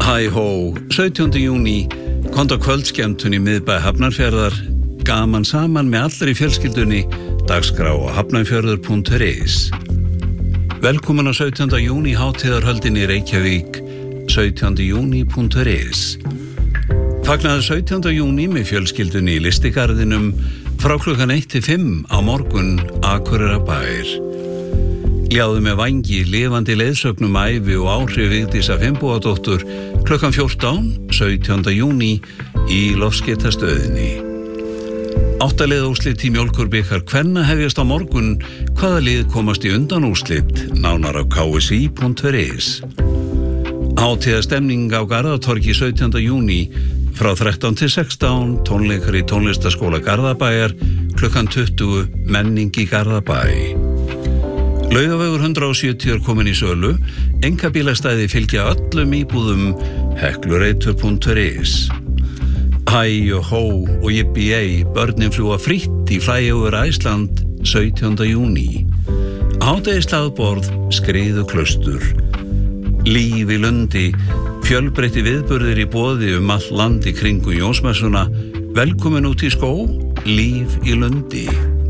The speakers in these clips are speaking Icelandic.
Hæ hó, 17. júní, komdu á kvöldskemmtun í miðbæ Hafnarfjarðar, gaman saman með allri fjölskyldunni, dagskrá á hafnarfjörður.is. Velkomin á 17. júní hátíðarhöldin í Reykjavík, 17juni.is. Fagnaðu 17. júní með fjölskyldunni í Listigarðinum frá klukkan 1 til 5 á morgun, Akureyrarbær. Ljáðu með vangi lifandi leiðsögnum ævi og áhrif Vigdísar Finnbogadóttur klukkan 14, 17. júní í loftskeytastöðinni. 8 liða úrslit í mjólkurbikar kvenna hefjast á morgun, hvaða lið komast í undanúrslit, nánar á ksi.is. Hátíðastemning á Garðatorgi 17. júní frá 13 til 16, tónleikar í tónlistaskóla Garðabæjar, klukkan 20, menning í Garðabæ. Laugavegur 170 komin í sölu, einkabílastæði fylgja öllum íbúðum, heklureitur.is. Hæ og hó og yippee, börnin fljúga fritt í Flyover Iceland 17. júní. Hádegishlaðborð, skriðuklaustur. Líf í lundi, fjölbreytti viðburðir í boði all land í kringum Jónsmessuna. Velkomin út í skó, líf í lundi.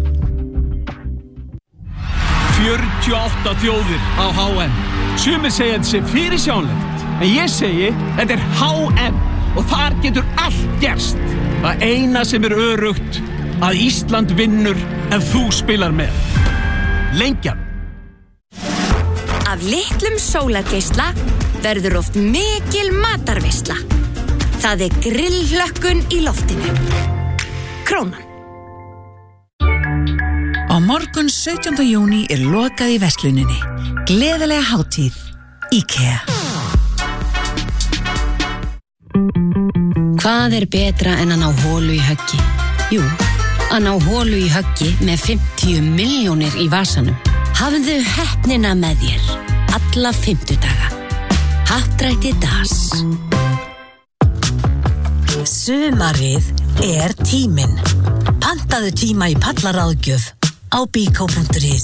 48 þjóðir á HM. Sumir segja þetta sé fyrirsjánlegt, en ég segi þetta er HM og þar getur allt gerst. Það eina sem er öruggt, að Ísland vinnur ef þú spilar með. Lengjan. Af litlum sólargeisla verður oft mikil matarveisla. Það er grillhlökkun í loftinu. Krónan. Á morgun 17. júní er lokað í versluninni. Gleðilega hátíð. IKEA. Hvað er betra en að ná holu í höggi? Jú, að ná holu í höggi með 50 milljónir í vasanum. Hafðu heppnina með þér alla 50 daga. Happdrætti DAS. Sumarið er tíminn. Pantaðu tíma í pallaráðgjöf á biko.is.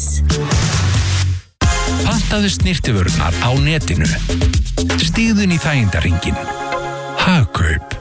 Pantaðu snyrtivörurnar á netinu. Stígðu inn í þægindarhringinn. Hagkaup.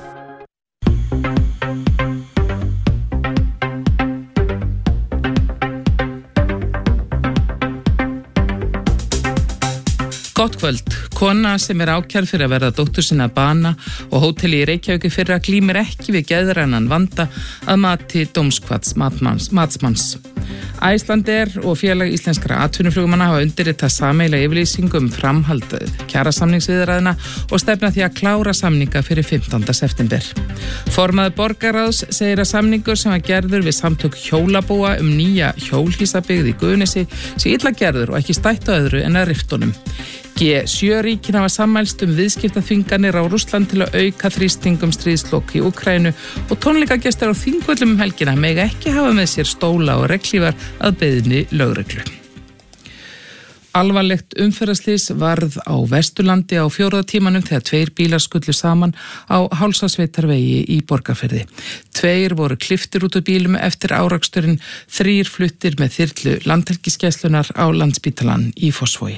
Gott kvöld. Kona sem er ákærð fyrir að verða dóttur sinna að bana og hóteli í Reykjavík fyrir að glímir ekki við geðrænan vanda að mati dómskvats matsmanns. Icelandair og félag íslenskra atvinnuflugumanna hafa undirritað sameiginlega yfirlýsingu framhald kjarasamningsviðræðna og stefna því að klára samninga fyrir 15. september. Formaður borgarráðs segir að samningur sem var gerður við samtök hjólabúa nýja hjólhýsabyggð í Guðnesi sé illa gerður og ekki stætt á öðru en að riftunum. G7-ríkin hafa sammælst viðskiptaþvinganir á Rússland til að auka þrýstingum stríðslok í Úkraínu og tónleikagestir á Þingvöllum helgina mega ekki hafa með sér stóla og regnhlífar að beiðni lögreglu. Alvarlegt umferðarslys varð á Vesturlandi á 4. tímanum þegar 2 bílar skullu saman á Hálsasveitarvegi í Borgarfirði. 2 voru klipptir út úr bílum eftir áraksturinn, 3 fluttir með þyrlu Landhelgisgæslunnar á Landspítalann í Fossvogi.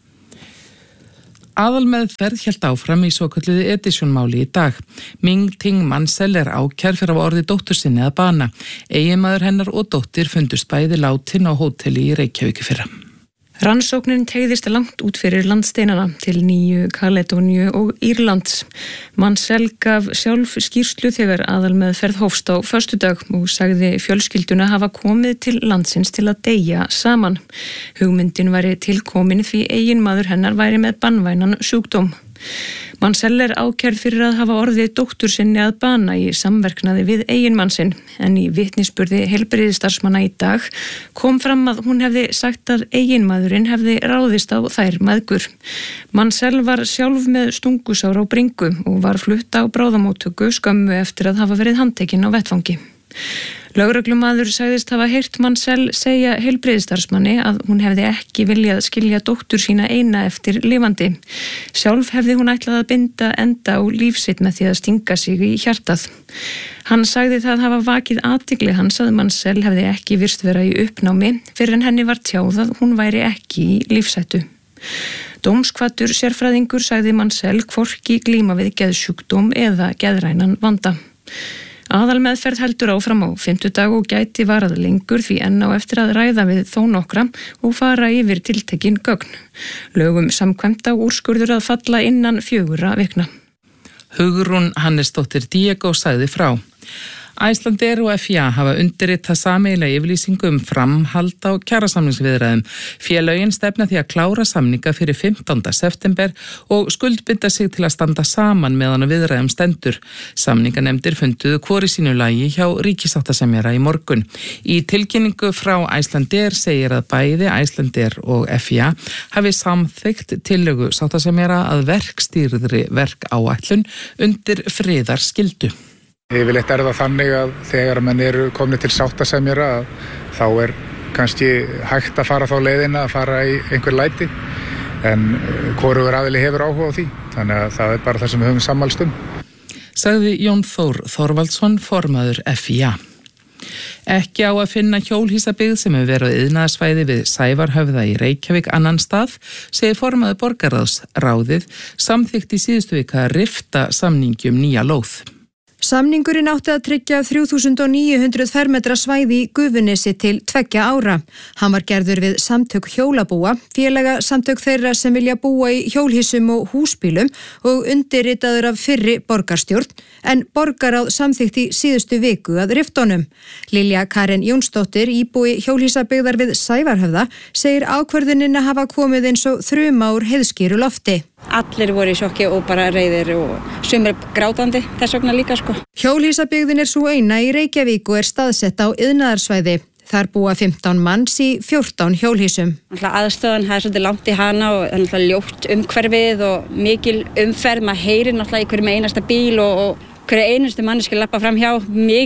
Aðalmeðferð hélt áfram í svokölluðu Edison-máli í dag. Ming Ting Mansell er ákærð fyrir að hafa orðið dóttur sinni að bana. Eiginmaður hennar og dóttir fundust bæði látin á hóteli í Reykjavík í fyrra. Rannsóknin teygðist langt út fyrir landsteinana til Nýju Kaledóníu og Írlands. Mansell gaf sjálf skýrslu þegar aðalmeðferð hófst á föstudag og sagði fjölskylduna hafa komið til landsins til að deyja saman. Hugmyndin væri tilkomin því eiginmaður hennar væri með banvænan sjúkdóm. Mansell er ákærð fyrir að hafa orðið dóttur sinni að bana í samverknaði við eiginmann sinn, en í vitnisburði heilbrigðisstarfsmanna í dag kom fram að hún hefði sagt að eiginmaðurinn hefði ráðist á þær mæðgur. Mansell var sjálf með stungusár á bringu og var flutt á bráðamóttöku skömmu eftir að hafa verið handtekinn á vettvangi. Lögreglumaður sagðist hafa heyrt Mansell segja heilbrigðisstarfsmanni að hún hefði ekki viljað skilja dóttur sína eina eftir lifandi. Sjálf hefði hún ætlað að binda enda á líf sitt með því að stinga sig í hjartað. Hann sagði það hafa vakið athygli hans að Mansell hefði ekki virst vera í uppnámi fyrir en henni var tjáð að hún væri ekki í lífshættu. Dómskvatur sérfræðingur sagði Mansell hvorki glíma við geðsjúkdóm eða geðrænan vanda. Aðalmeðferð heldur áfram á 5. og gæti varað lengur því enn á eftir að ræða við þó nokkra og fara yfir tiltekin gögn. Lögum samkvæmt á úrskurður að falla innan 4 vikna. Hugrún Hannesdóttir Diego sagði frá. Icelandair og FIA hafa undirritað sameiginlega yfirlýsingu framhald á kjarasamningsviðræðum. Félögin stefna því að klára samninga fyrir 15. september og skuldbinda sig til að standa saman meðan á viðræðum stendur. Samninganefndir funduðu hvor í sínu lagi hjá ríkissáttasemjara í morgun. Í tilkynningu frá Icelandair segir að bæði Icelandair og FIA hafi samþykkt tillögu sáttasemjara að verkstýrðri verkáætlun undir friðarskyldu. Yfirleitt það þannig að þegar menn eru komnir til sáttasemjara þá kannski hægt að fara þá leiðina að fara í einhver læti en hvorugur aðili hefur áhuga á því þannig að það bara það sem við höfum sammælst Sagði Jón Þór Þorvaldsson formaður FIA. Ekki á að finna hjólhýsabyggð sem hefur verið á iðnaðarsvæði við Sævarhöfða í Reykjavík annan stað, segir formaður borgarráðsráðið samþykkt í síðustu viku að rifta samningi nýja lóð. Samningurinn átti að tryggja 3.900 fermetra svæði í Gufunesi til 2 ára. Hann var gerður við samtök hjólabúa, félaga samtök þeirra sem vilja búa í hjólhýsum og húsbílum og undirritaður af fyrri borgarstjórn, en borgarráð samþykkt í síðustu viku að riftunum. Lilja Karen Jónsdóttir, íbúi hjólhýsabyggðar við Sævarhöfða, segir ákvörðunin að hafa komið eins og þruma úr heiðskýru lofti. Allir voru í sjokki og bara reiðir og sumir grátandi þess vegna líka sko. Hjólhýsabyggðin svo eina í Reykjavík og staðsett á iðnaðarsvæði. Þar búa 15 manns í 14 hjólhýsum. Aðstöðan það svolítið langt í hana og það ljótt umhverfið og mikil umferð. Maður heyrir náttúrulega í hverjum einasta bíl og hverju einustu manneski lappa fram hjá.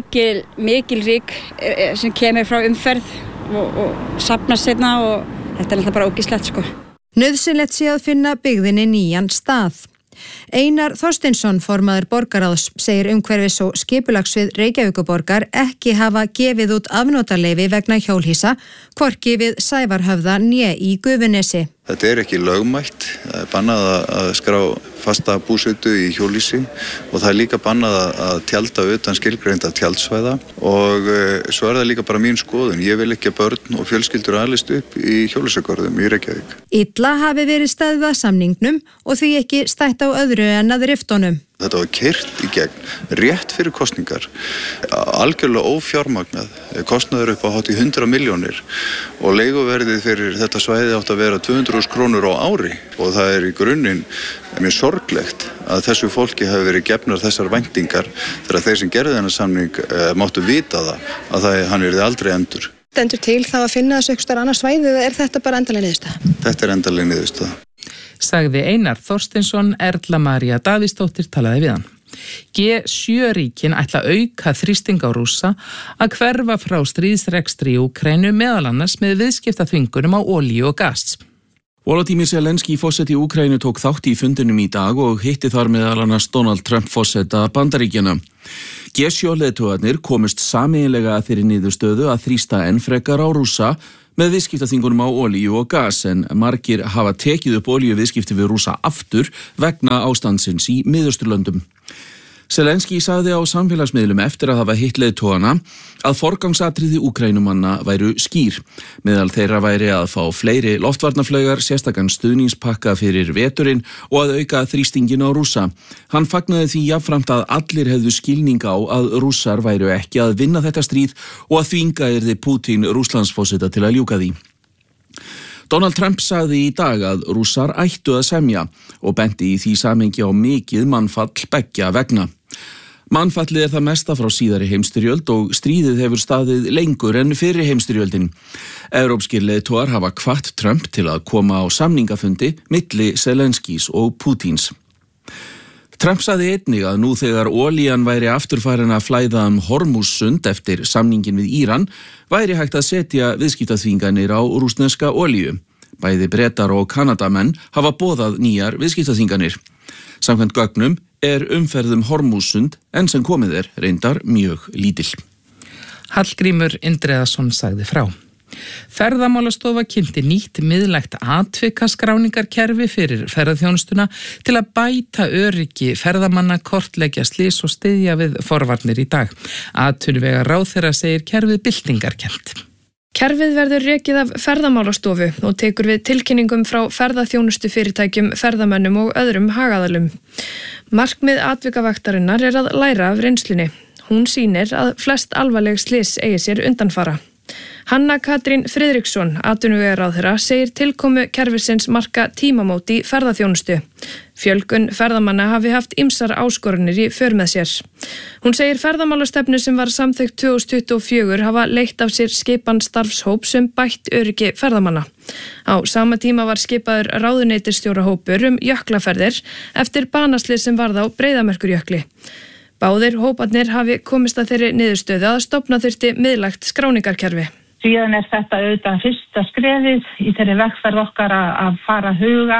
Mikil ryk sem kemur frá umferð og safnast seinna og þetta náttúrulega bara ógeðslegt sko. Nauðsynlegt sé að finna byggðinni nýjan stað. Einar Þorsteinsson, formaður borgarráðs, segir umhverfis- og skipulagssvið Reykjavíkurborgar ekki hafa gefið út afnotaleyfi vegna hjólhýsa, hvorki við Sævarhöfða né í Gufunesi. Þetta ekki lögmætt, það bannað að skrá fasta búsetu í hjólhýsi og það líka bannað að tjalda utan skilgreinda tjaldsvæða og svo það líka bara mín skoðun. Ég vil ekki að börn og fjölskyldur alist upp í hjólhýsagörðum í Reykjavík. Illa hafi verið staðið að samningnum og því ekki stætt á öðru en að riftunum. Þetta var keyrt í gegn, rétt fyrir kosningar, algjörlega ófjármagnað, kostnaður upp á hátt í 100 milljónir og leiguverðið fyrir þetta svæði átt að vera 200.000 krónur á ári og það í grunninn mjög sorglegt að þessu fólki hafi verið gefnar þessar væntingar þegar þeir sem gerðu þennan samning máttu vita að hann yrði aldrei endur. Stendur til þá að finna þessu einhvers staðar annars svæði eða þetta bara endanleg niðurstaða? Þetta endanleg niðurstaða. Sagði Einar Þorsteinsson. Erla María Davíðsdóttir talaði við hann. G7-ríkin ætla að auka þrýsting á Rússa að hverfa frá stríðsrekstri í Úkraínu meðal annars með viðskiptaþvingunum á olíu og gas. Volodymyr Zelenský forseti Úkraínu tók þátt í fundinum í dag og hitti þar meðal annars Donald Trump forseta Bandaríkjanna. G7-leiðtogarnir komust sameiginlega að þeirri niðurstöðu að þrýsta enn frekar á Rússa með viðskiptaþvingunum á olíu og gas en margir hafa tekið upp olíuviðskipti við Rússa aftur vegna ástandsins í Miðausturlöndum. Zelenský sagði á samfélagsmiðlum eftir að hafa hitt leiðtogana að forgangsatriði Úkraínumanna væru skýr. Meðal þeirra væri að fá fleiri loftvarnarflaugar, sérstakann stuðningspakka fyrir veturinn og að auka þrýstingin á Rússa. Hann fagnaði því jafnframt að allir hefðu skilning á að Rússar væru ekki að vinna þetta stríð og að þvinga yrði Pútín Rússlandsforseta til að ljúka því. Donald Trump sagði í dag að Rússar ættu að semja og benti í því samhengi á mikið mannfall beggja vegna. Mannfallið það mesta frá síðari heimstyrjöld og stríðið hefur staðið lengur en fyrri heimstyrjöldin. Evrópskir leiðtogar hafa hvatt Trump til að koma á samningafundi milli Zelenskís og Pútíns. Trump sagði einnig að nú þegar olían væri afturfarin að flæða Hormúzsund eftir samningin við Íran, væri hægt að setja viðskiptaþvinganir á rússneska olíu. Bæði Bretar og Kanadamenn hafa boðað nýjar viðskiptaþvinganir. Samkvæmt gögnum umferðum Hormúzsund en sem komið reyndar mjög lítil. Hallgrímur Indriðason sagði frá. Ferðamálastofa kynnti nýtt miðlægt atvikaskráningarkerfi fyrir ferðaþjónustuna til að bæta öryggi ferðamanna, kortleggja slys og styðja við forvarnir í dag. Atvinnuvegaráðherra segir kerfið byltingarkennt. Kerfið verður rekið af ferðamálastofu og tekur við tilkynningum frá ferðaþjónustu fyrirtækjum, ferðamönnum og öðrum hagaðalum. Markmið atvikavaktarinnar er að læra af reynslunni. Hún sýnir að flest alvarleg slys eigi sér undanfara. Hanna Katrín Friðriksson, atvinnuvegaráðherra, segir tilkomu kerfisins marka tímamót í ferðaþjónustu. Fjölgun ferðamanna hafi haft ýmsar áskorunir í för með sér. Hún segir ferðamálastefnu sem var samþykkt 2024 hafa leitt af sér skipan starfshóp sem bætt öryggi ferðamanna. Á sama tíma var skipaður ráðuneytisstjórahópur jöklaferðir eftir banaslys sem varð á Breiðamerkurjökli. Báðir hóparnir hafi komist að þeirri niðurstöðu að stofna þyrfti miðlægt skráningarkerfi. Síðan er þetta auðvitað fyrsta skrefið í þeirri vegferð okkar að fara að huga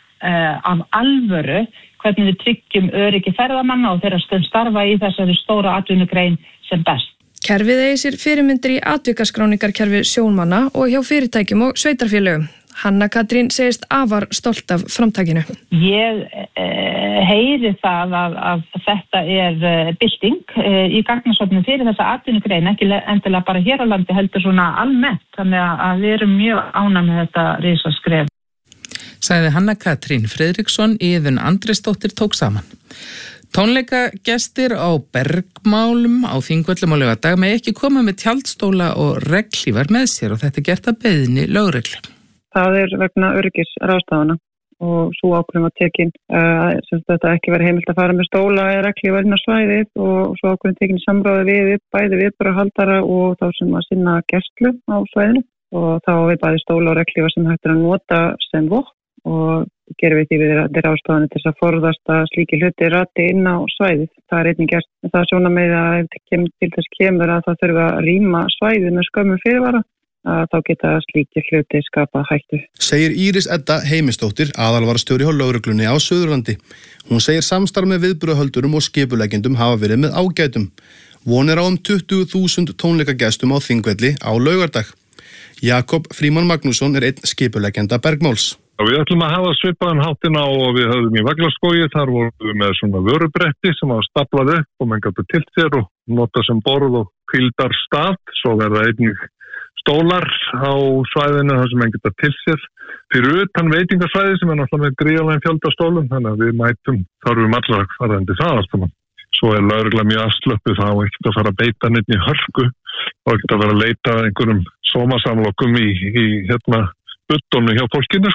af alvöru hvernig við tryggjum öryggi ferðamanna og þeirra starfa í þessari stóra atvinnugrein sem best. Kerfið eigi sér fyrirmyndir í atvikaskráningarkerfi sjónmanna og hjá fyrirtækjum og sveitarfélögum. Hanna Katrín segist afar stolt af framtakinu. Ég heyri það að þetta er bylting í gagnasöfnum fyrir þessa atvinnugrein, ekki endilega bara hér á landi heldur svona almennt, þannig að við erum mjög ánægð með þetta risaskref. Sagði Hanna Katrín Friðriksson, Iðunn Andrésdóttir tók saman. Tónleikagestir á Bergmálum á Þingvöllum á laugardag með ekki koma með tjaldstóla og regnhlífar með sér og þetta er gert að beiðni lögreglu. Það er vegna öryggisráðstafana og svo ákveðum að tekin sem þetta ekki verið heimilt að fara með stóla eða regnhlífar inn á svæðið og svo ákveðum tekin í samráði við bæði viðburðarhaldara og þá sem að sinna gæslu á svæðinu og þá við bæði stóla og regnhlífar sem hægt er að nota sem vopn og gerum við því við ráðstafanir til þess að forðast að slíki hluti rati inn á svæðið. Það er einnig gert með það sjónarmið að ef til þess kemur að það þurfi að rýma svæðið með skömmum fyrirvara að þá geta slíki hluti skapa hættu. Segir Íris Edda Heimisdóttir, aðalvarastjóri hjá lögreglunni á Suðurlandi. Hún segir samstarf með viðburðahöldurum og skipuleggjendum hafa verið með ágætum. Von er á 20.000 tónleikagestum á Þingvelli á laugardag. Jakob Frímann Magnússon er einn skipuleggjenda Bergmáls. Við ætlum að hafa svipaðan háttina á og við höfum í Vaglaskógi, þar vorum við með svona vörubretti sem var staplað upp og menn gætu til sér og nota sem borð og hvíldarstað, svo verða einnig stólar á svæðinu þar sem menn geta til sér. Fyrir utan veitingasvæði sem er náttúrulega með gríðarlegan fjölda stólum, þannig að við þarfum allar að fara undir það allt saman. Svo er lögregla mjög afslöppuð, þá ekkert að fara að beita neitt í hörku og ekkert að vera að leita að einhverjum sómasamlokum í buttónu hjá fólkinu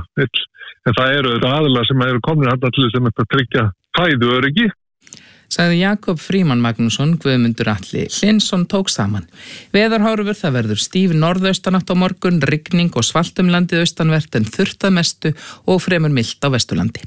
en það eru aðilar sem eru komin að til þess að tryggja fæðuöryggi. Sagði Jakob Frímann Magnússon, Guðmundur Atli Hlynsson tók saman. Veðurhorfur, það verður stíf norðaustanátt á morgun, rigning og svalt landið austanvert en þurrt að mestu og fremur milt á Vesturlandi.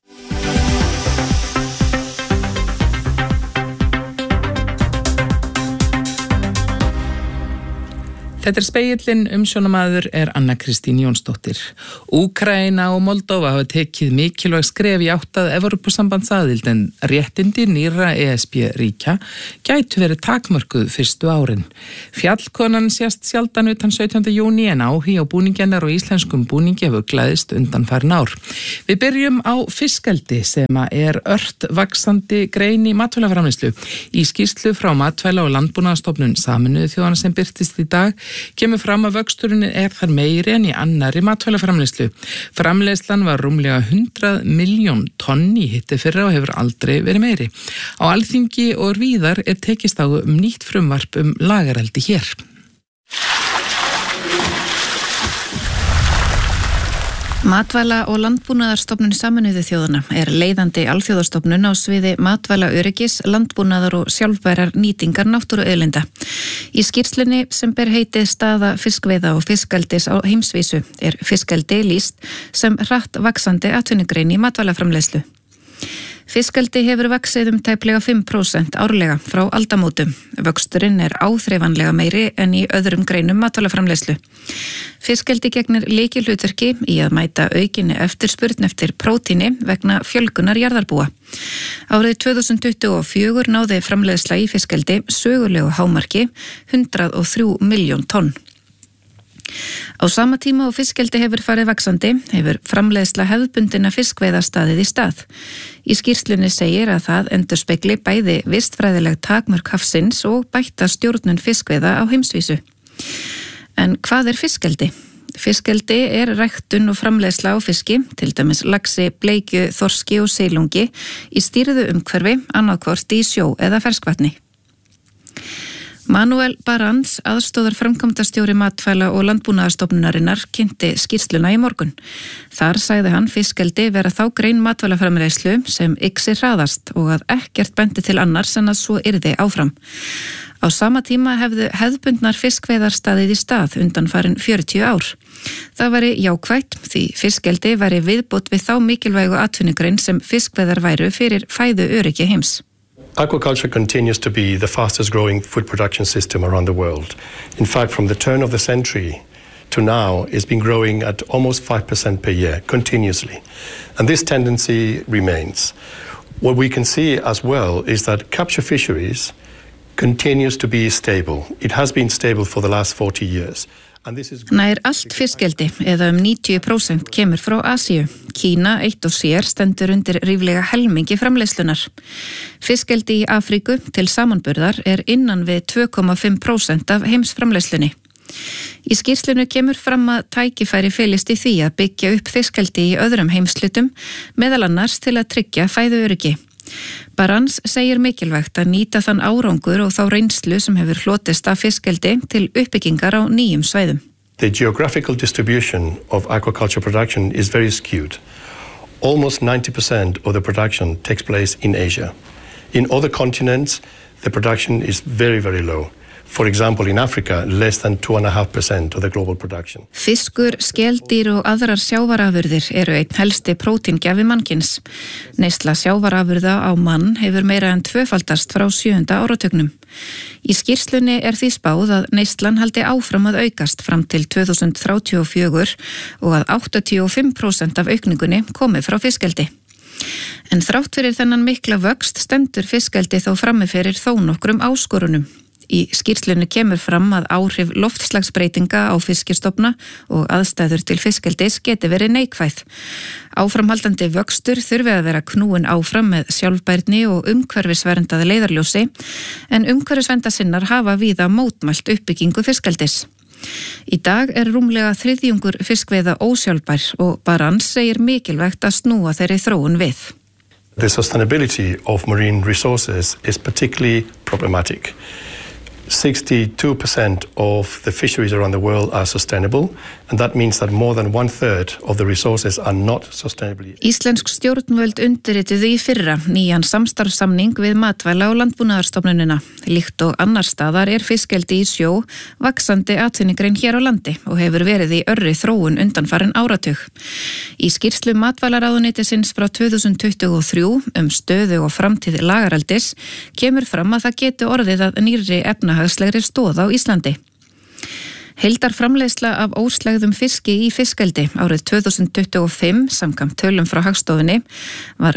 Þetta er Spegillinn, umsjónamaður er Anna Kristín Jónsdóttir. Úkraína og Moldóva hafa tekið mikilvæg skref í átt að Evrópusambandsaðild en réttindi nýrra ESB-ríkja gætu verið takmörkuð fyrstu árin. Fjallkonan sést sjaldan utan 17. júní en áhugi á búningjarnar og íslenskum búningi hefur glæðist undanfarin ár. Við byrjum á fiskeldi sem er ört vaxandi grein í matvælaframleiðslu. Í skýrslu frá Matvæla- og landbúnaðarstofnun Sameinuðu þjóðanna sem birtist í dag kemur fram að vöxturinn er þar meiri en í annarri matvælaframleiðslu. Framleiðslan var rúmlega 100 miljón tonn í hitti fyrra og hefur aldrei verið meiri. Á Alþingi og víðar er tekist á nýtt frumvarp lagareldi hér. Matvæla- og landbúnaðarstofnun Sameinuðu þjóðanna er leiðandi alþjóðastofnun á sviði matvælaöryggis, landbúnaðar og sjálfbærar nýtingar náttúruauðlinda. Í skýrslunni sem ber heitið staða fiskveiða og fiskeldis á heimsvísu er fiskeldi lýst sem hratt vaxandi atvinnugrein í matvælaframleiðslu. Fiskeldi hefur vaxið tæplega 5% árlega frá aldamótum. Vöxturinn er áþreifanlega meiri en í öðrum greinum matvælaframleiðslu. Fiskeldi gegnir lykilhlutverki í að mæta aukinni eftirspurn eftir prótíni vegna fjölgunar jarðarbúa. Árið 2024 náði framleiðsla í fiskeldi sögulegu hámarki 103 miljón tonn. Á sama tíma og fiskeldi hefur farið vaxandi, hefur framleiðsla hefðbundinna fiskveiða staðið í stað. Í skýrslunni segir að það endurspegli bæði vistfræðileg takmörk hafsins og bætta stjórnun fiskveiða á heimsvísu. En hvað er fiskeldi? Fiskeldi er ræktun og framleiðsla á fiski, til dæmis laxi, bleikju, þorski og silungi í stýrðu umhverfi, annaðhvort í sjó eða ferskvatni. Manuel Barans, aðstóðar framkvæmdastjóri Matvæla- og Landbúnaðarstofnunarinnar, kynnti skýrsluna í morgun. Þar sagði hann fiskeldi vera þá grein matvælaframleiðslu sem yxi hraðast og að ekkert bendi til annars en að svo yrði áfram. Á sama tíma hefðu hefðbundnar fiskveiðar staðið í stað undanfarin 40 ár. Það væri jákvætt því fiskeldi væri viðbót við þá mikilvægu atvinnugrein sem fiskveiðar væru fyrir fæðu öryggi heims. Aquaculture continues to be the fastest growing food production system around the world. In fact, from the turn of the century to now, it's been growing at almost 5% per year, continuously. And this tendency remains. What we can see as well is that capture fisheries continues to be stable. It has been stable for the last 40 years. Nær allt fiskeldi, eða 90% kemur frá Asíu. Kína, eitt og sér, stendur undir ríflega helmingi framleiðslunar. Fiskeldi í Afríku til samanburðar er innan við 2,5% af heimsframleiðslunni. Í skýrslunni kemur fram að tækifæri felist í því að byggja upp fiskeldi í öðrum heimslutum, meðal annars til að tryggja fæðuöryggi. Barans segir mikilvægt að nýta þann árangur og þá reynslu sem hefur hlotist af fiskeldi til uppbyggingar á nýjum svæðum. The geographical distribution of aquaculture production is very skewed. Almost 90% of the production takes place in Asia. In other continents, the production is very, very low. For example, in Africa, less than 2.5% of the global production. Fiskur, skeldýr og aðrar sjávarafurðir eru einn helsti prótíngjafi mannkins. Neysla sjávarafurða á mann hefur meira en tvöfaldast frá 7. áratugnum. Í skýrslunni er því spáð að neyslan haldi áfram að aukast fram til 2034 og að 85% af aukningunni komi frá fiskeldi. En þrátt fyrir þennan mikla vöxt stendur fiskeldi þó frammi fyrir þó nokkrum áskorunum. Í skýrslunni kemur fram að áhrif loftslagsbreytinga á fiskistofna og aðstæður til fiskeldis geti verið neikvæð. Áframhaldandi vöxtur þurfi að vera knúin áfram með sjálfbærni og umhverfisverndaði leiðarljósi, en umhverfisverndasinnar hafa víða mótmælt uppbyggingu fiskeldis. Í dag er rúmlega 1/3 fiskveiða ósjálfbær og Barans segir mikilvægt að snúa þeirri þróun við. The sustainability of marine resources is particularly problematic. 62% of the fisheries around the world are sustainable, and that means that more than 1/3 of the resources are not sustainably. Íslensk stjórnvöld undirrituðu í fyrra nýjan samstarfssamning við Matvæla- og Landbúnaðarstofnunina. Líkt og annar staðar er fiskeldi í sjó vaxandi atvinnugrein hér á landi og hefur verið í örri þróun undanfarin áratug. Í skýrslu Matvælaráðuneytisins frá 2023 stöðu og framtíð lagareldis kemur fram að það geti orðið að nýrri efnahagslegri stóð á Íslandi. Heildarframleiðsla af óslegðum fiski í fiskeldi árið 2025 samkvæmt tölum frá Hagstofunni var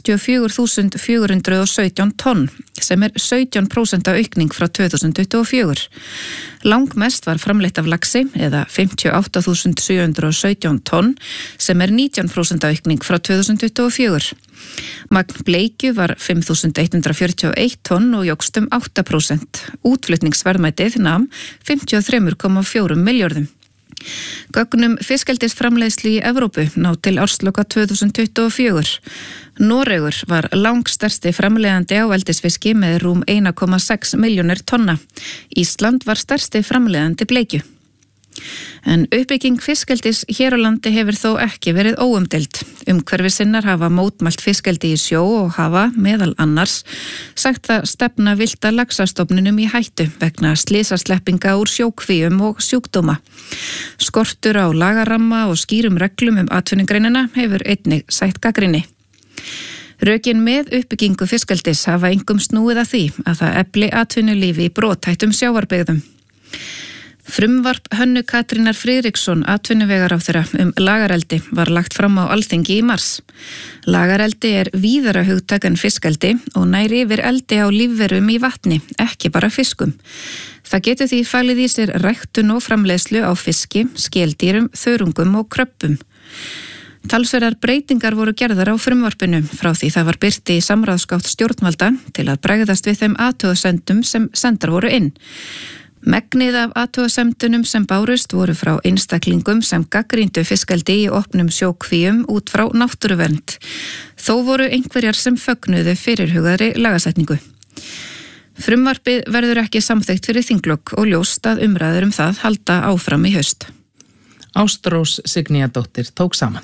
64.417 tonn sem er 17% aukning frá 2024. Langmest var framleitt af laxi eða 58.717 tonn sem er 19% aukning frá 2024. Magn bleikju var 5.141 tonn og jókst 8%. Útflutningsverðmætið nam 53,4 milljörðum. Gögnum fiskeldisframleiðslu í Evrópu ná til ársloka 2024. Noregur var langstærsti framleiðandi á eldisfiski með rúm 1,6 milljónir tonna. Ísland var stærsti framleiðandi bleikju. En uppbygging fiskeldis hér á landi hefur þó ekki verið óumdeild. Umhverfisinnar hafa mótmælt fiskeldi í sjó og hafa, meðal annars, sagt að stefna villta laxastofnunum í hættu vegna slysasleppinga úr sjókvíum og sjúkdóma. Skortur á lagaramma og skýrum reglum atvinnugreinina hefur einnig sætt gagnrýni. Rökin með uppbyggingu fiskeldis hafa einkum snúið að því að það efli atvinnulífi í brothættum sjávarbyggðum. Frumvarp Hönnu Katrínar Friðriksson atvinnuvegaráðherra lagareldi var lagt fram á Alþingi í mars. Lagareldi víðara hugtak en fiskeldi og nær yfir eldi á lífverum í vatni, ekki bara fiskum. Það getur því falið í sér ræktun og framleiðslu á fiski, skeldýrum, þörungum og kröppum. Talsverðar breytingar voru gerðar á frumvarpinu frá því það var birt í samráðsgátt stjórnvalda til að bregðast við þeim athugasemdum sem sendar voru inn. Megnið af athugasemdunum sem bárust voru frá einstaklingum sem gaggríndu fiskeldi í opnum sjókvíum út frá náttúruvernd. Þó voru einhverjar sem fögnuðu fyrirhugaðri lagasetningu. Frumvarpið verður ekki samþykkt fyrir þinglok og ljóst að umræður það halda áfram í haust. Ástrós Signíadóttir tók saman.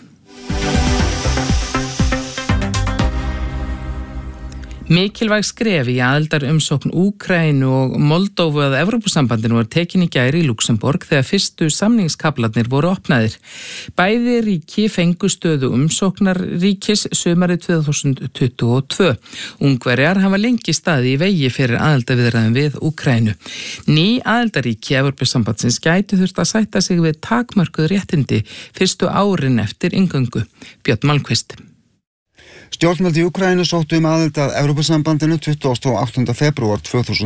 Mikilvæg skref í aðildarumsókn Úkraínu og Moldóvu að Evrópusambandinu var tekin í gær í Luxemborg þegar fyrstu samningskaflarnir voru opnaðir. Bæði ríki fengu stöðu umsóknarríkis sumarið 2022. Ungverjar hafa lengi staði í vegi fyrir aðildarviðræðum við Úkraínu. Ný aðildarríki Evrópusambandsins gætu þurft að sætta sig við takmörkuð réttindi fyrstu árin eftir inngöngu. Björn Malmqvist. Stjórnvöld í Úkraínu sóttu aðild að Evrópusambandinu 28. febrúar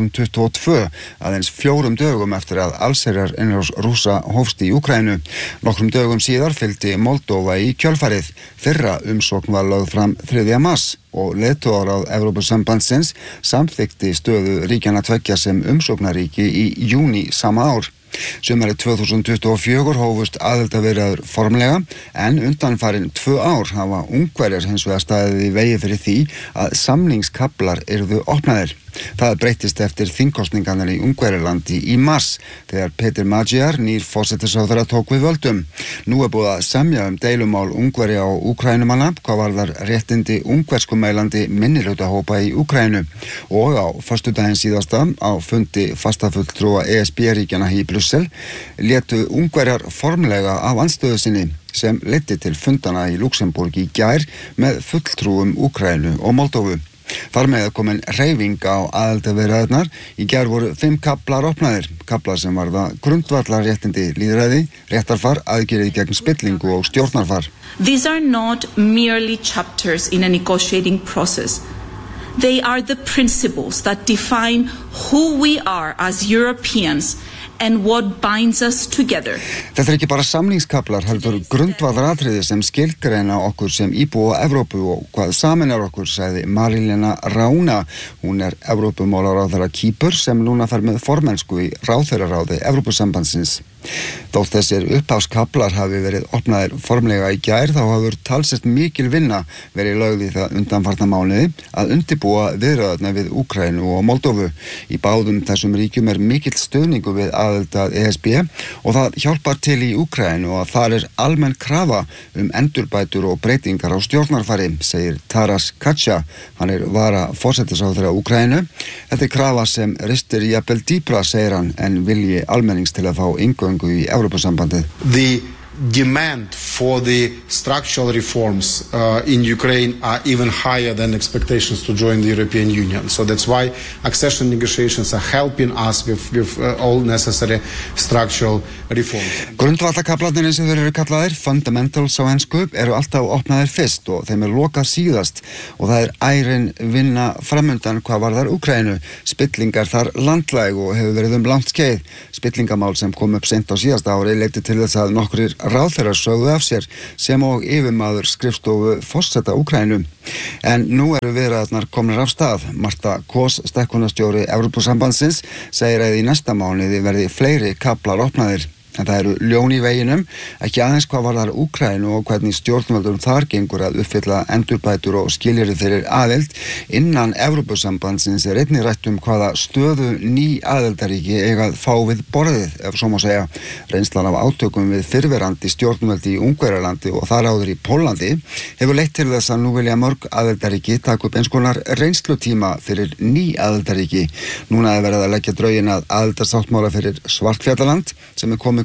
2022, aðeins 4 dögum eftir að allsherjar innrás Rússa hófst í Úkraínu. Nokkrum dögum síðar fylgdi Moldóva í kjölfarið. Fyrra umsókn var lögð fram 3. mars og leiðtogaráð Evrópusambandsins samþykkti stöðu ríkjanna tveggja sem umsóknaríki í júní sama ár. Sumarið 2024 hófust aðildarviðræður formlega en undanfarin 2 ár hafa Ungverjar hins vegar staðið í vegi fyrir því að samningskaflar yrðu opnaðir. Það breyttist eftir þingkosningarnar í Ungverjalandi í mars þegar Peter Magyar, nýr forsætisráðherra, tók við völdum. Nú búið að semja deilumál Ungverja og Úkraínumanna hvað varðar réttindi ungverskumælandi minnihlutahópa í Úkraínu og á föstudaginn síðasta á fundi fastafulltrúa ESB-ríkjanna í Brussel létu Ungverjar formlega af andstöðu sinni sem leiddi til fundana í Luxemborg í gær með fulltrúum Úkraínu og Moldóvu. Þar með komin hreyfing á aðildarviðræðurnar. Í gær voru 5 kaflar opnaðir, kaflar sem varða grundvallarréttindi, lýðræði, réttarfar, aðgerðir gegn spillingu og stjórnarfar. These are not merely chapters in a negotiating process. They are the principles that define who we are as Europeans and what binds us together. Þetta ekki bara samningskaflar, heldur grundvallaratriði sem skilgreina okkur sem íbúa Evrópu og hvað sameinar okkur, sagði Marilena Rauna. Hún Evrópumálaráðherra Kýpur sem núna fer með formennsku í ráðherraráði Evrópusambandsins. Þótt þessir upphafskaflar hafi verið opnaðir formlega í gær þá hafur talsett mikil vinna verið lögð í það undanfarna mánuði að undirbúa viðræðurnar við Úkraínu og Moldóvu. Í báðum þessum ríkjum mikill stuðningur við aðild að ESB og það hjálpar til í Úkraínu og þar almenn krafa endurbætur og breytingar á stjórnarfari, segir Taras Katja. Hann vara forsætisráðherra Úkraínu. Þetta krafa sem ristir jafnvel dýpra, segir hann, en vilji almennings til að fá inngöngu í Evrópusambandið. The demand for the structural reforms in Ukraine are even higher than expectations to join the European Union. So that's why accession negotiations are helping us with all necessary structural reforms. Grundvallakaflarnir sem þeir kallaðir, fundamentals á ensku, alltaf opnaðir fyrst og þeim lokað síðast og það ærin vinna framundan hvað varðar Úkraínu. Spillingar þar landlæg og hefur verið langt skeið. Spillingamál sem kom upp seint á síðasta ári leiddi til þess að nokkrir ráðherrar sögðu af sér sem og yfirmaður skrifstofu forseta Úkraínu. En nú viðræðurnar komnar af stað. Marta Kos, stækkunarstjóri Evrópusambandsins, segir að í næsta mánuði verði fleiri kaflar opnaðir. En það ljón í veginum, ekki aðeins hvað varðar Úkraínu og hvernig stjórnvöldum þar gengur að uppfylla endurbætur og skilyrði fyrir aðild. Innan Evrópusambandsins einnig rætt hvaða stöðu ný aðildaríki eiga að fá við borðið, ef svo má segja. Reynslan af átökum við fyrrverandi stjórnvöldi í Ungverjalandi og þar áður í Póllandi hefur leitt til þess að nú vilja mörg aðildaríki taka upp eins konar reynslutíma fyrir ný aðildaríki. Núna verið að leggja drögin að aðildarsáttmála fyrir Svartfjallaland sem komið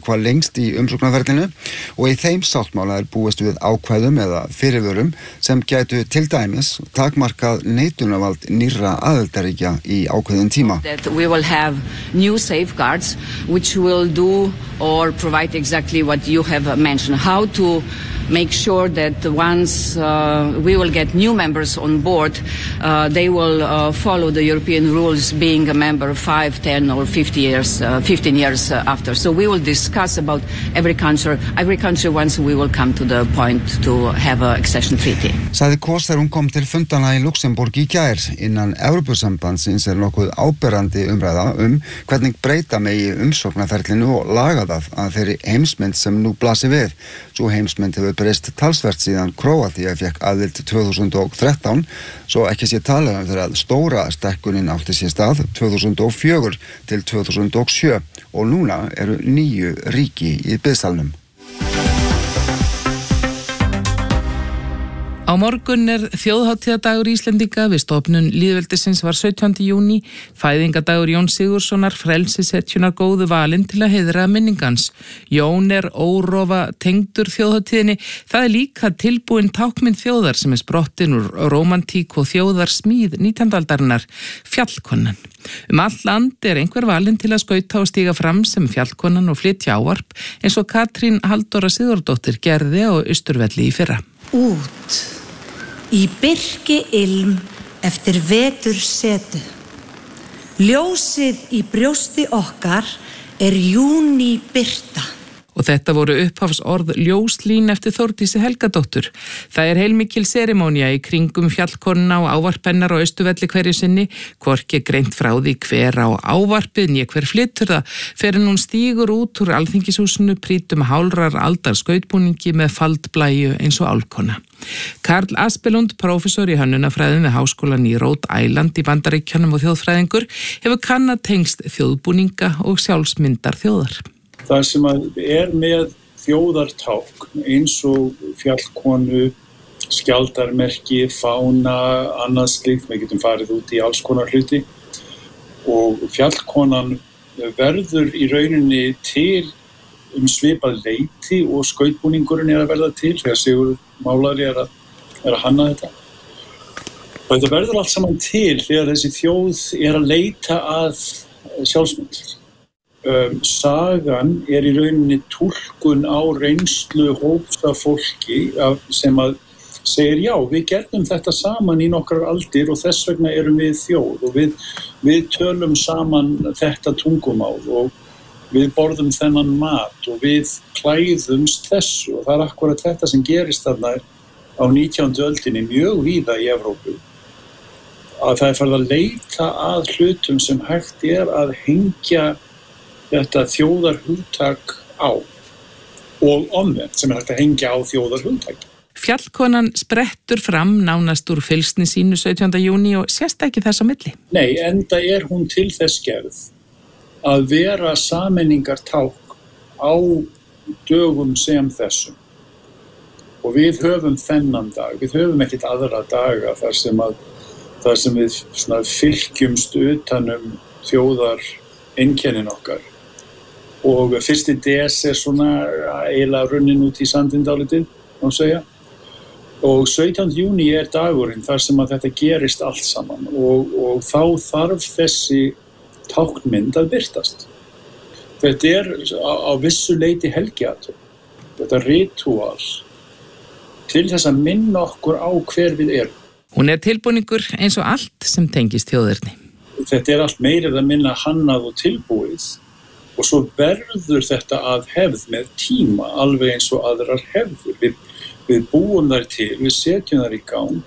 hvað lengst í umsóknarferlinu og í þeim sáttmála búist við ákvæðum eða fyrirvörum sem gætu til dæmis takmarkað neitunarvald nýrra aðildarríkja í ákveðin tíma. That we will have new safeguards which will do or provide exactly what you have mentioned, how to make sure that once we will get new members on board, they will follow the European rules, being a member 5, 10 or 15 years after. So we will discuss about every country once we will come to the point to have an accession treaty. Sagði Kos þegar hún kom til fundana í Luxemburg í gær. Innan Evrópusambandsins nokkuð áberandi umræða hvernig breyta megi umsóknarferlinu og laga það að þeirri heimsmynd sem nú blasir við. Sú heimsmynd hefur breyst talsvert síðan Króatía fékk aðild 2013, svo ekki sé talað þegar stóra stækkunin átti sér stað 2004 til 2007 og núna eru 9 ríki í biðsalnum. Á morgun þjóðhátíðadagur Íslendinga við stofnun lýðveldisins var 17. júní, fæðingadagur Jón Sigurðssonar, frelsishetjunar góðu valinn til að heiðra minningans. Jón órofa tengdur þjóðhátíðinni, það líka tilbúin tákmynd þjóðar sem sprottin úr rómantík og þjóðarsmíð 19. aldarinnar, fjallkonan. All land einhver valinn til að skauta og stíga fram sem fjallkonan og flytja ávarp eins og Katrín Halldóra Sigurðardóttir gerði á Austurvelli í fyrra. Út í birki ilm eftir vetur setu. Ljósið í brjósti okkar júní birta. Og þetta voru upphafsorð ljóslín eftir Þórdísi Helgadóttur. Það heilmikil serimónia í kringum fjallkonuna og ávarpennar á Austurvelli hverju sinni, hvorki greint frá því hver á ávarpið né hver flytur það, fyrir hún stígur út úr Alþingishúsinu prýtum hálfrar aldar skautbúningi með faldblæju eins og álkona. Karl Aspelund, prófessor í hönnunarfræðum við Háskólann í Rhode Island í Bandaríkjunum og þjóðfræðingur, hefur kannað tengst þjóðbúninga og sjálfsmyndar þjóðar. Það sem með þjóðartákn eins og fjallkonu, skjaldarmerki, fána, annað slíkt, við getum farið út í alls konar hluti og fjallkonan verður í rauninni til svipað leyti og skautbúningurinn að verða til þegar Sigurður málari að hanna þetta. Og þetta verður allt saman til þegar þessi þjóð að leita að sjálfsmynd. Sagan í rauninni túlkun á reynslu hóps af fólki sem segir já, við gerðum þetta saman í nokkrar aldir og þess vegna erum við þjóð og við tölum saman þetta tungumál og við borðum þennan mat og við klæðumst þessu og það akkúrat þetta sem gerist þarna á 19. öldinni mjög víða í Evrópu. Að það farið að leita að hlutum sem hægt að hengja þetta þjóðarhugtak á og omvendt sem hægt að hengja á þjóðarhugtak. Fjallkonan sprettur fram nánast úr fylgsni sínu 17. júní og sést ekki þess á milli. Nei, enda hún til þess gerð að vera sameiningarták á dögum sem þessum. Og við höfum þennan dag, við höfum ekkert aðra daga þar sem við fylgjumst utanum þjóðar einkennin okkar. Og 1. des svona eiginlega runnin út í sandinn dálítið, má segja. Og 17. júní dagurinn þar sem þetta gerist allt saman og þá þarf þessi táknmynd að birtast. Þetta á vissu leyti helgiathöfn, þetta ritúal til þess að minna okkur á hver við erum. Hún tilbúningur eins og allt sem tengist þjóðerni. Þetta allt meirið að minna hannað og tilbúið og svo verður þetta að hefð með tíma alveg eins og aðrar hefður. Við búum þær til, við setjum þær í gang,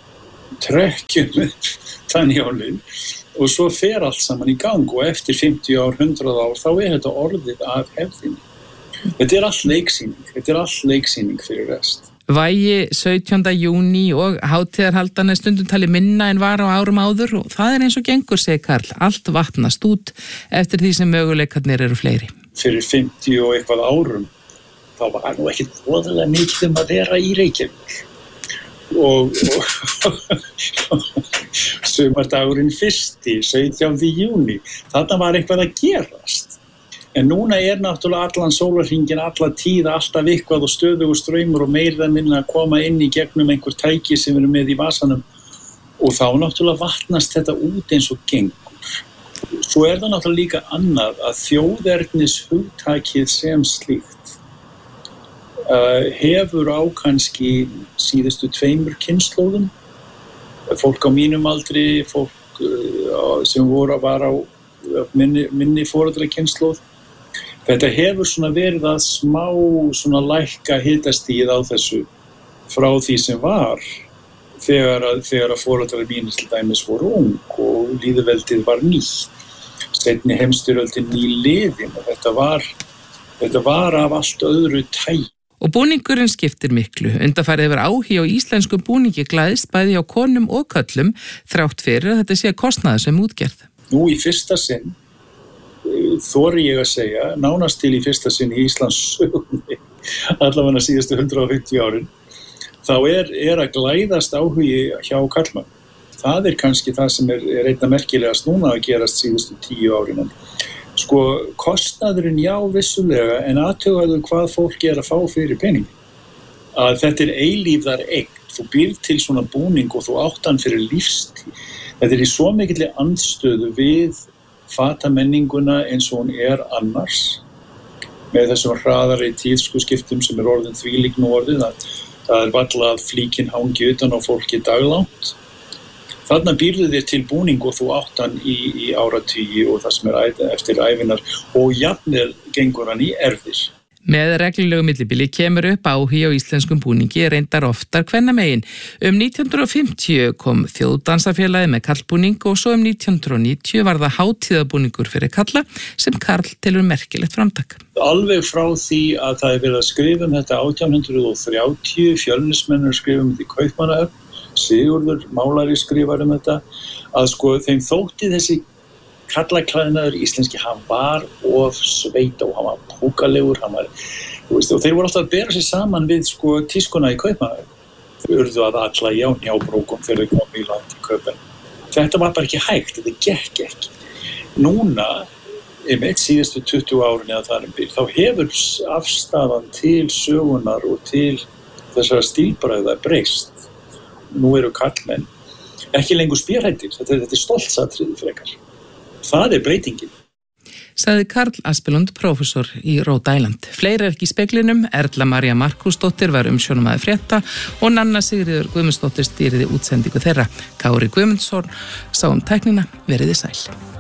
trekkjum þann hjálinn og svo fer allt saman í gang og eftir 50 ár, 100 ár þá þetta orðið að hefðinni. Þetta allt leiksýning fyrir rest. Vægi 17. júní og hátíðarhaldan stundum tali minna en var á árum áður og það eins og gengur, segir Karl. Allt vatnast út eftir því sem möguleikarnir eru fleiri. Fyrir 50 og eitthvað árum þá var nú ekkert voðalega mikið að vera í Reykjavík. Og sumardagurinn 1. 17. júní, þarna var eitthvað að gerast. En núna náttúrulega allan sólarhringinn, alla tíð, alltaf eitthvað og stöðugur straumur og meira minna að koma inn í gegnum einhver tæki sem eru með í vasanum og þá náttúrulega vatnast þetta út eins og gengur. Svo það náttúrulega líka annað að þjóðernis hugtakið sem slíkt hefur á kannski síðustu 2 kynslóðum. Fólk á mínum aldri, fólk sem var á minni foreldra kynslóð. Þetta hefur svona verið að smá svona lækka hitastigið á þessu frá því sem var þegar að foreldrar mínir til dæmis voru ung og lýðveldið var nýtt. Seinni heimsstyrjöldin nýliðin og þetta var af allt öðru tægi. Og búningurinn skiptir miklu. Undanfarið hefur áhugi á íslenskum búningi glæðist bæði á konum og körlum þrátt fyrir að þetta sé kostnaðarsöm útgerð. Nú í fyrsta sinn, þori ég að segja, nánast til í fyrsta sinn í Íslands sögunni, allavega síðustu 150 árin, þá er að glæðast áhugi hjá karlmann. Það kannski það sem einna merkilegast núna að gerast síðustu 10 árin. Sko, kostnaðurinn já vissulega, en athugaðu hvað fólk að fá fyrir pening. Að þetta eilífðar eign. Þú býrð til svona búning og þú átt hann fyrir lífstíð. Þetta í svo mikilli andstöðu við fatamenninguna eins og hún annars. Með þessum hraðari tíðskuskiptum sem orðin þvílík nú orðið. Það varla að flíkin hangi utan á fólki daglangt. Þarna býrðu þér til búning og þú átt hann í áratugi og það sem eftir ævinar og jafnvel gengur hann í erfðir. Með reglulegu millibili kemur upp áhugi á íslenskum búningi reyndar oftar kvennamegin. 1950 kom þjóðdansafélagið með karlbúning og svo 1990 var það hátíðabúningur fyrir kalla sem karl telur merkilegt framtak. Alveg frá því að það verið að skrifa þetta 1830, Fjölnismenn skrifa þetta í Kaupmannahöfn, Sigurður málari skrifar þetta, að sko þeim þótti þessi kallaklæðnaður íslenski, hann var of sveit og hann var púkalegur, og þeir voru alltaf að bera sig saman við sko tískuna í Kaupmannahöfn. Þau urðu að alla í njálbrókum þegar þau komu í land í Kaupmannahöfn. Þetta var bara ekki hægt, þetta gekk ekki. Núna, síðustu 20 árin eða þar bil, þá hefur afstafan til sögunar og til þessara stílbragða breyst. Nú eru karlmenn ekki lengur spérhættir, þetta stoltsatriði frekar. Það breytingin. Sagði Karl Aspelund, prófessor í Rhode Island. Fleiri ekki í speglinum, Erla María Markúsdóttir var umsjónamaður frétta og Nanna Sigríður Guðmundsdóttir stýriði útsendingu þeirra. Kári Guðmundsson sá tæknina, veriði sæl.